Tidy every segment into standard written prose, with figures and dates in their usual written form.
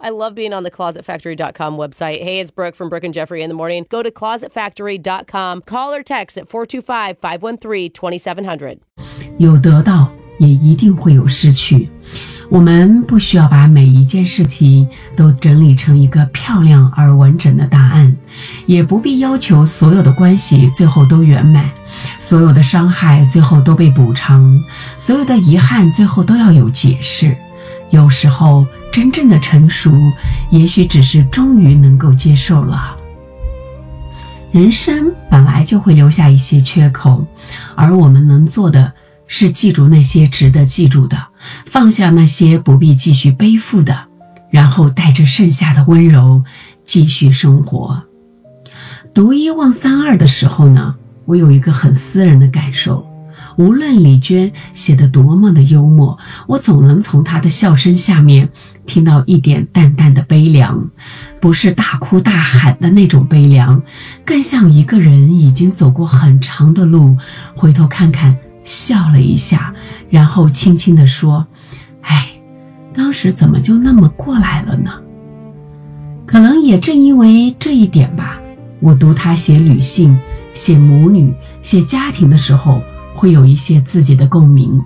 I love being on the closetfactory.com website. Hey, it's Brooke from Brooke and Jeffrey in the morning. Go to closetfactory.com. Call or text at 425-513-2700. 有得到，也一定会有失去。我们不需要把每一件事情都整理成一个漂亮而完整的答案，也不必要求所有的关系最后都圆满，所有的伤害最后都被补偿，所有的遗憾最后都要有解释。有时候真正的成熟，也许只是终于能够接受了。人生本来就会留下一些缺口，而我们能做的是记住那些值得记住的，放下那些不必继续背负的，然后带着剩下的温柔继续生活。读一忘三二的时候呢，我有一个很私人的感受，无论李娟写得多么的幽默，我总能从她的笑声下面听到一点淡淡的悲凉，不是大哭大喊的那种悲凉，更像一个人已经走过很长的路，回头看看，笑了一下，然后轻轻地说，哎，当时怎么就那么过来了呢？可能也正因为这一点吧，我读他写女性、写母女、写家庭的时候，会有一些自己的共鸣。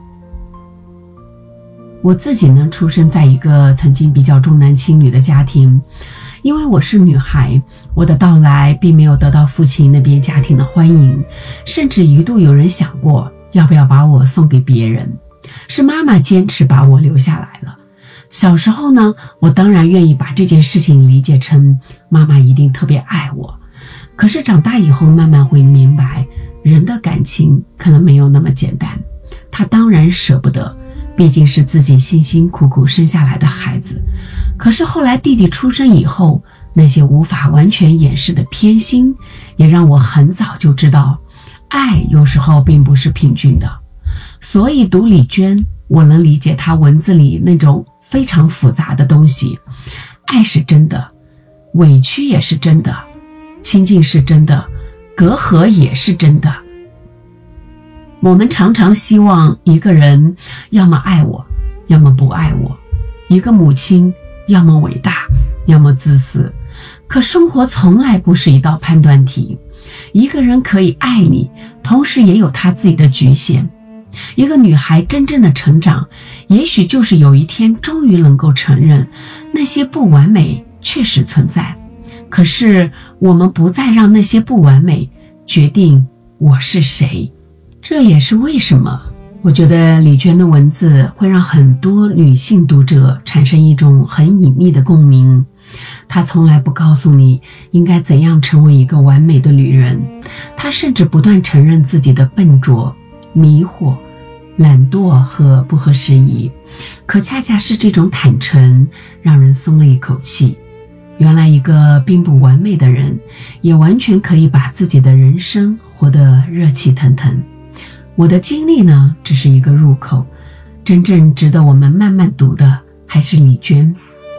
我自己呢，出生在一个曾经比较重男轻女的家庭，因为我是女孩，我的到来并没有得到父亲那边家庭的欢迎，甚至一度有人想过要不要把我送给别人，是妈妈坚持把我留下来了。小时候呢，我当然愿意把这件事情理解成妈妈一定特别爱我，可是长大以后慢慢会明白，人的感情可能没有那么简单，他当然舍不得，毕竟是自己辛辛苦苦生下来的孩子。可是后来弟弟出生以后，那些无法完全掩饰的偏心，也让我很早就知道，爱有时候并不是平均的。所以读李娟，我能理解她文字里那种非常复杂的东西。爱是真的，委屈也是真的，亲近是真的，隔阂也是真的。我们常常希望一个人要么爱我，要么不爱我，一个母亲要么伟大，要么自私。可生活从来不是一道判断题，一个人可以爱你，同时也有他自己的局限。一个女孩真正的成长，也许就是有一天终于能够承认，那些不完美确实存在，可是我们不再让那些不完美决定我是谁。这也是为什么我觉得李娟的文字会让很多女性读者产生一种很隐秘的共鸣。她从来不告诉你应该怎样成为一个完美的女人，她甚至不断承认自己的笨拙、迷惑、懒惰和不合时宜。可恰恰是这种坦诚让人松了一口气，原来一个并不完美的人也完全可以把自己的人生活得热气腾腾。我的经历呢，只是一个入口，真正值得我们慢慢读的还是李娟。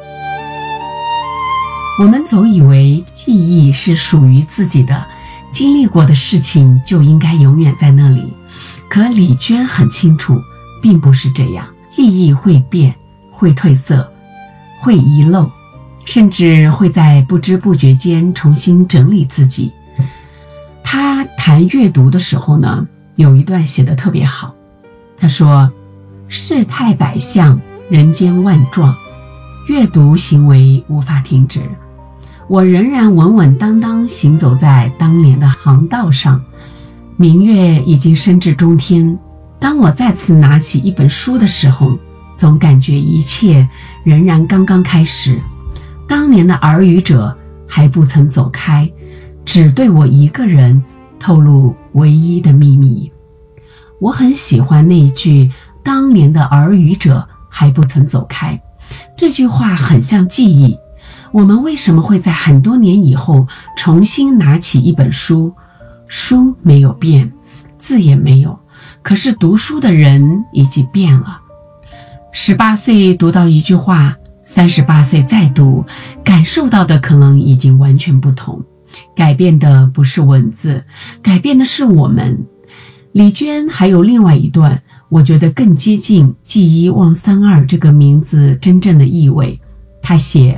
我们总以为记忆是属于自己的，经历过的事情就应该永远在那里。可李娟很清楚，并不是这样，记忆会变，会褪色，会遗漏，甚至会在不知不觉间重新整理自己。她谈阅读的时候呢，有一段写得特别好，他说，世态百相，人间万状，阅读行为无法停止，我仍然稳稳当当行走在当年的航道上。明月已经升至中天，当我再次拿起一本书的时候，总感觉一切仍然刚刚开始。当年的耳语者还不曾走开，只对我一个人透露唯一的秘密。我很喜欢那一句，当年的耳语者还不曾走开。这句话很像记忆，我们为什么会在很多年以后重新拿起一本书？书没有变，字也没有，可是读书的人已经变了。18岁读到一句话，38岁再读，感受到的可能已经完全不同。改变的不是文字，改变的是我们。李娟还有另外一段，我觉得更接近记一忘三二这个名字真正的意味。她写，